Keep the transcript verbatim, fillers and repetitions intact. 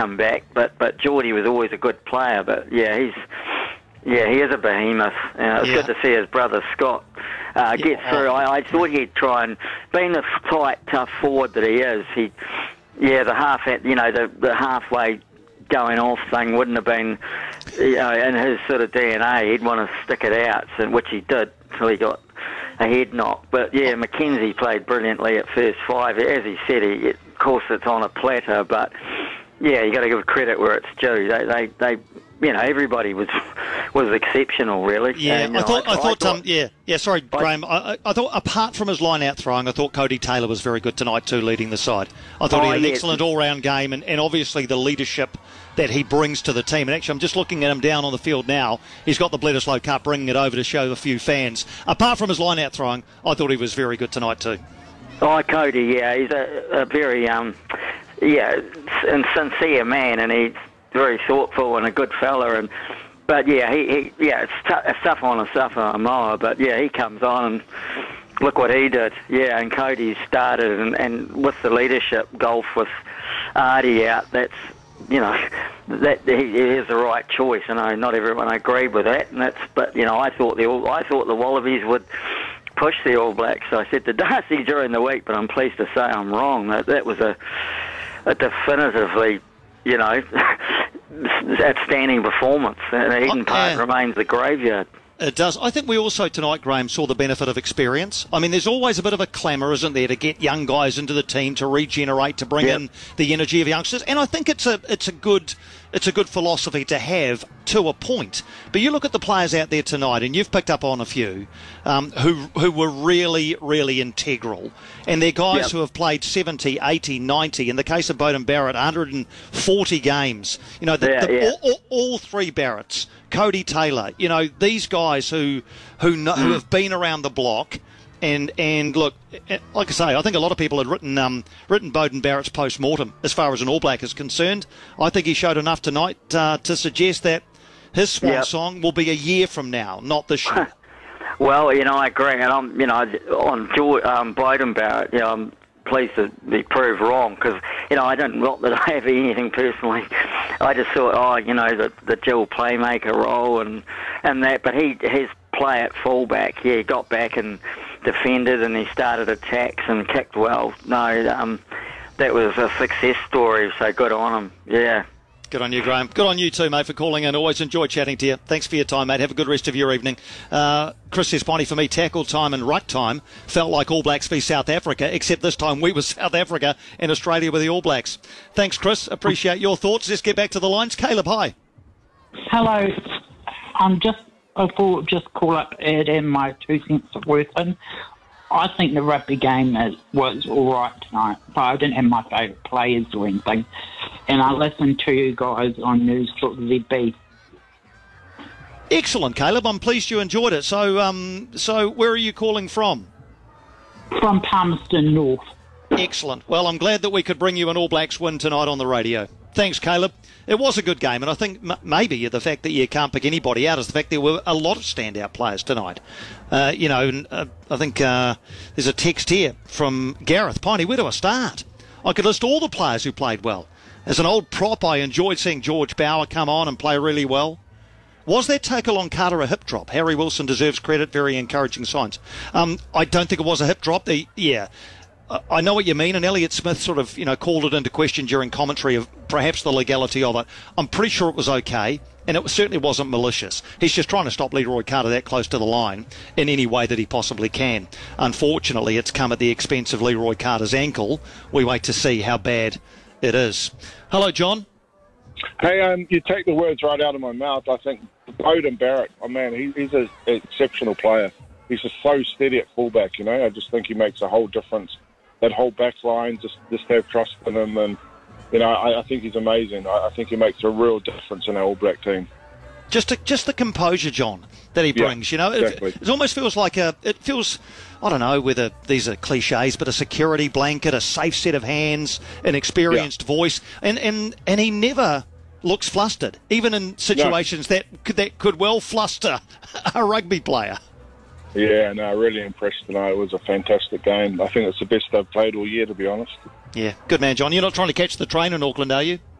come back, but but Geordie was always a good player. But yeah, he's yeah he is a behemoth. Uh, it's Yeah. good to see his brother Scott uh, get Yeah. through. I, I thought he'd try and, being the tight, tough forward that he is, he yeah the half you know the the halfway going off thing wouldn't have been, you know, in his sort of D N A. He'd want to stick it out, so, which he did until he got a head knock. But yeah, Mackenzie played brilliantly at first five. As he said, he, of course it's on a platter, but yeah, you got to give credit where it's due. They, they, they, you know, everybody was was exceptional, really. Yeah, And, you I know, thought, I, I thought, thought um, yeah, yeah. Sorry, I- Graham. I, I I thought apart from his line-out throwing, I thought Cody Taylor was very good tonight too, leading the side. I thought Oh, he had an yeah. excellent all-round game, and, and obviously the leadership that he brings to the team. And actually, I'm just looking at him down on the field now. He's got the Bledisloe Cup, bringing it over to show a few fans. Apart from his line-out throwing, I thought he was very good tonight too. Oh, Cody, yeah, he's a, a very, um, yeah, and sincere man, and he's very thoughtful and a good fella. And but yeah, he, he yeah, it's, t- it's tough on a suffer a mower, but yeah, he comes on and look what he did. Yeah, and Cody started, and, and with the leadership golf with Artie out, that's, you know, that he, he is the right choice. I know not everyone agreed with that, and that's, but you know, I thought the All- I thought the Wallabies would push the All Blacks. I said to Darcy during the week, but I'm pleased to say I'm wrong. That that was a, a definitively, you know, outstanding performance. And Eden Oh, Park yeah. remains the graveyard. It does. I think we also tonight, Graham, saw the benefit of experience. I mean, there's always a bit of a clamour, isn't there, to get young guys into the team, to regenerate, to bring Yep. in the energy of youngsters. And I think it's a it's a good it's a good philosophy to have to a point. But you look at the players out there tonight, and you've picked up on a few um, who who were really, really integral. And they're guys Yep. who have played seventy, eighty, ninety. In the case of Bowden Barrett, one hundred forty games. You know, the, Yeah, the, yeah. All, all, all three Barretts. Cody Taylor, you know, these guys who who know, who have been around the block, and and look, like I say, I think a lot of people had written um, written Bowden Barrett's post-mortem as far as an All Black is concerned. I think he showed enough tonight uh, to suggest that his swan Yep. song will be a year from now, not this year. Well, you know, I agree, and I'm, you know, on George, um, Bowden Barrett, you know, I'm pleased to be proved wrong, because, you know, I don't, not that I have anything personally. I just thought, oh, you know, the the dual playmaker role and and that, but he his play at fullback, yeah, he got back and defended, and he started attacks and kicked well. No, um, that was a success story, so good on him. Yeah. Good on you, Graham. Good on you too, mate, for calling in. Always enjoy chatting to you. Thanks for your time, mate. Have a good rest of your evening. Uh, Chris says, Bonnie, for me, tackle time and ruck time felt like All Blacks v South Africa, except this time we were South Africa and Australia were the All Blacks. Thanks, Chris. Appreciate your thoughts. Let's get back to the lines. Caleb, hi. Hello. I'm just, I thought just call up add in my two cents of worth in. I think the rugby game is, was all right tonight, but I didn't have my favourite players or anything. And I listened to you guys on News Talk Z B. Excellent, Caleb. I'm pleased you enjoyed it. So, um, so where are you calling from? From Palmerston North. Excellent. Well, I'm glad that we could bring you an All Blacks win tonight on the radio. Thanks, Caleb. It was a good game, and I think m- maybe the fact that you can't pick anybody out is the fact there were a lot of standout players tonight. Uh, you know, and, uh, I think uh, there's a text here from Gareth. Piney, where do I start? I could list all the players who played well. As an old prop, I enjoyed seeing George Bower come on and play really well. Was that tackle on Carter a hip drop? Harry Wilson deserves credit. Very encouraging signs. Um, I don't think it was a hip drop. The, yeah. I know what you mean, and Elliot Smith sort of, you know, called it into question during commentary of perhaps the legality of it. I'm pretty sure it was okay, and it certainly wasn't malicious. He's just trying to stop Leroy Carter that close to the line in any way that he possibly can. Unfortunately, it's come at the expense of Leroy Carter's ankle. We wait to see how bad it is. Hello, John. Hey, um, you take the words right out of my mouth. I think Bowden Barrett, oh man, he, he's an exceptional player. He's just so steady at fullback, you know. I just think he makes a whole difference. That whole back line, just, just have trust in him. And, you know, I, I think he's amazing. I, I think he makes a real difference in our All Black team. Just to, just the composure, John, that he brings, Yeah, you know. exactly. It, it almost feels like a, it feels, I don't know whether these are cliches, but a security blanket, a safe set of hands, an experienced Yeah. voice. And, and, and he never looks flustered, even in situations no. that, could, that could well fluster a rugby player. Yeah, no, really impressed tonight. It was a fantastic game. I think it's the best I've played all year, to be honest. Yeah, good man, John. You're not trying to catch the train in Auckland, are you?